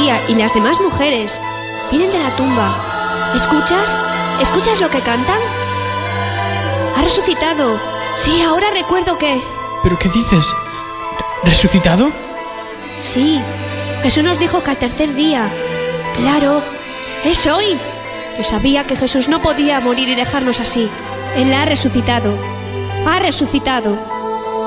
María y las demás mujeres vienen de la tumba. ¿Escuchas? ¿Escuchas lo que cantan? Ha resucitado. Sí, ahora recuerdo que... ¿Pero qué dices? ¿Resucitado? Sí, Jesús nos dijo que al tercer día. Claro, es hoy. Yo sabía que Jesús no podía morir y dejarnos así. Él ha resucitado. Ha resucitado.